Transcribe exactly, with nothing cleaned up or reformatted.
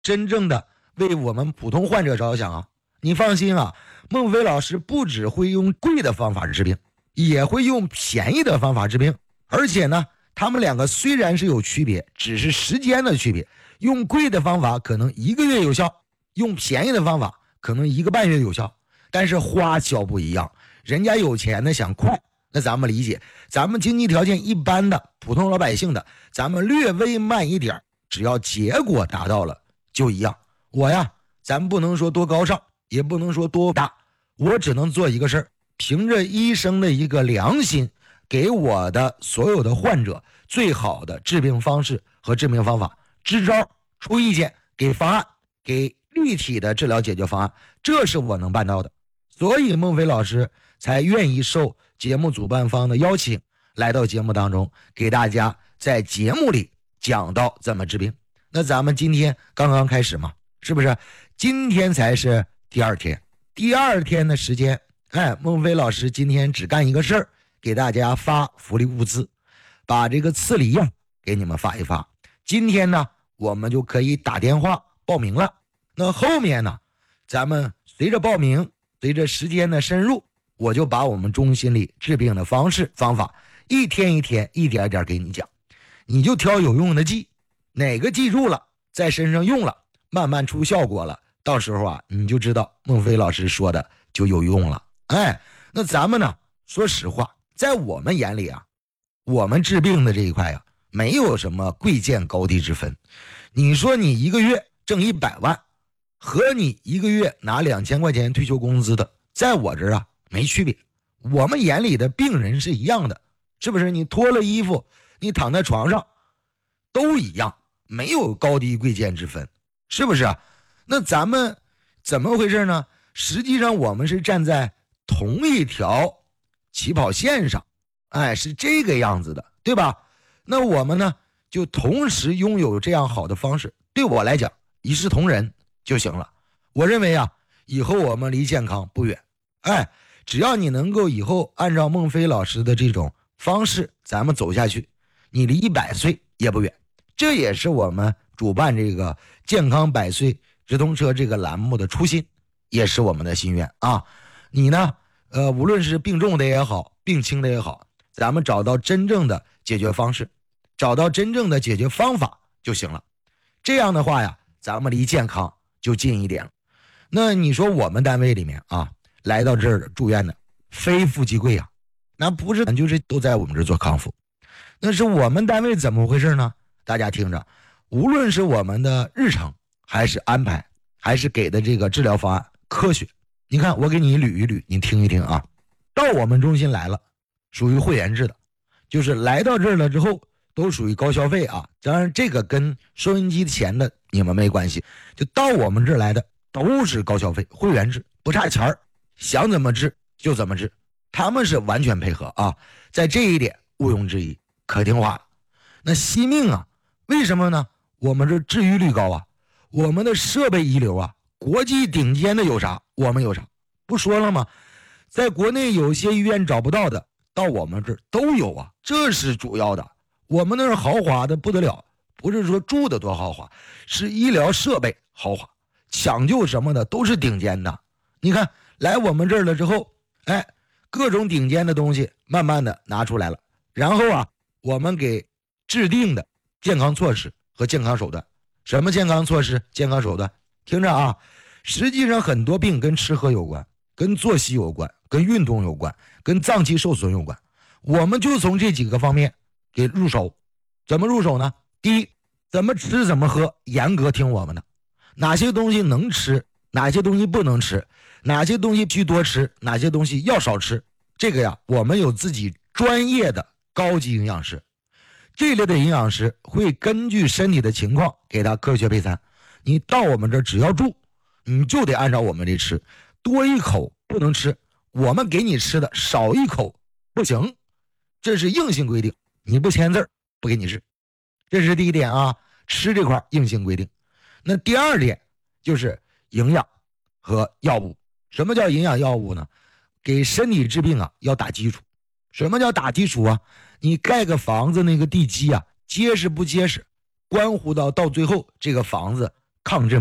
真正的为我们普通患者着想啊。你放心啊，孟非老师不只会用贵的方法治病，也会用便宜的方法治病。而且呢，他们两个虽然是有区别，只是时间的区别。用贵的方法可能一个月有效，用便宜的方法可能一个半月有效，但是花销不一样。人家有钱的想快，那咱们理解，咱们经济条件一般的普通老百姓的，咱们略微慢一点，只要结果达到了就一样。我呀，咱不能说多高尚，也不能说多大，我只能做一个事儿，凭着医生的一个良心，给我的所有的患者最好的治病方式和治病方法，支招、出意见、给方案、给立体的治疗解决方案，这是我能办到的。所以孟非老师才愿意受节目主办方的邀请，来到节目当中，给大家在节目里讲到怎么治病。那咱们今天刚刚开始嘛，是不是？今天才是第二天，第二天的时间，哎，孟非老师今天只干一个事儿，给大家发福利物资，把这个次理样给你们发一发。今天呢，我们就可以打电话报名了。那后面呢，咱们随着报名，随着时间的深入，我就把我们中心里治病的方式方法一天一天一点一点给你讲，你就挑有用的记，哪个记住了，在身上用了，慢慢出效果了，到时候啊，你就知道孟非老师说的就有用了。哎，那咱们呢，说实话，在我们眼里啊，我们治病的这一块啊，没有什么贵贱高低之分。你说你一个月挣一百万，和你一个月拿两千块钱退休工资的，在我这儿啊没区别。我们眼里的病人是一样的，是不是？你脱了衣服，你躺在床上，都一样，没有高低贵贱之分，是不是啊？那咱们怎么回事呢？实际上我们是站在同一条起跑线上，哎，是这个样子的，对吧？那我们呢，就同时拥有这样好的方式，对我来讲一视同仁就行了。我认为啊，以后我们离健康不远，哎，只要你能够以后按照孟非老师的这种方式咱们走下去，你离一百岁也不远。这也是我们主办这个健康百岁直通车这个栏目的初心，也是我们的心愿啊。你呢，呃，无论是病重的也好，病轻的也好，咱们找到真正的解决方式，找到真正的解决方法就行了。这样的话呀，咱们离健康就近一点了。那你说我们单位里面啊，来到这儿住院的非富即贵啊，那不是就是都在我们这儿做康复。那是我们单位怎么回事呢？大家听着，无论是我们的日程还是安排，还是给的这个治疗方案科学，你看我给你捋一捋，你听一听啊。到我们中心来了，属于会员制的，就是来到这儿了之后都属于高消费啊。当然这个跟收音机钱的你们没关系，就到我们这儿来的都是高消费会员制，不差钱儿，想怎么治就怎么治，他们是完全配合啊，在这一点毋庸置疑，可听话了。那惜命啊，为什么呢？我们这治愈率高啊，我们的设备一流啊，国际顶尖的有啥我们有啥，不说了吗？在国内有些医院找不到的，到我们这儿都有啊，这是主要的。我们那儿豪华的不得了，不是说住的多豪华，是医疗设备豪华，抢救什么的都是顶尖的。你看来我们这儿了之后，哎，各种顶尖的东西慢慢的拿出来了，然后啊，我们给制定的健康措施和健康手段。什么健康措施健康手段？听着啊，实际上很多病跟吃喝有关，跟作息有关，跟运动有关，跟脏器受损有关。我们就从这几个方面给入手。怎么入手呢？第一，怎么吃怎么喝严格听我们的，哪些东西能吃，哪些东西不能吃，哪些东西需多吃，哪些东西要少吃，这个呀，我们有自己专业的高级营养师，这类的营养师会根据身体的情况给他科学配餐。你到我们这只要住，你就得按照我们这吃，多一口不能吃，我们给你吃的少一口不行，这是硬性规定，你不签字不给你吃。这是第一点啊，吃这块硬性规定。那第二点就是营养和药物。什么叫营养药物呢？给身体治病啊要打基础。什么叫打基础啊？你盖个房子那个地基啊，结实不结实，关乎到到最后这个房子抗震。